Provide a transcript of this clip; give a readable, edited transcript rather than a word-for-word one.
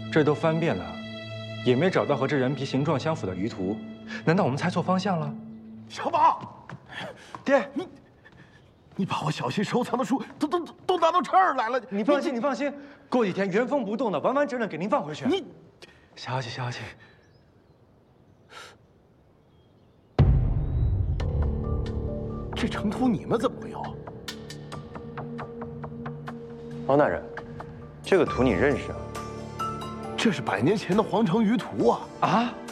这都翻遍了，也没找到和这人皮形状相符的鱼图。难道我们猜错方向了？ 小宝， 爹， 你把我小心收藏的书都拿到这儿来了。 你放心，你放心，过几天原封不动的、完完整整给您放回去。 你， 消气消气。 这成图你们怎么会有？ 王大人，这个图你认识啊？ 这是100年前的皇城鱼图啊！ 啊？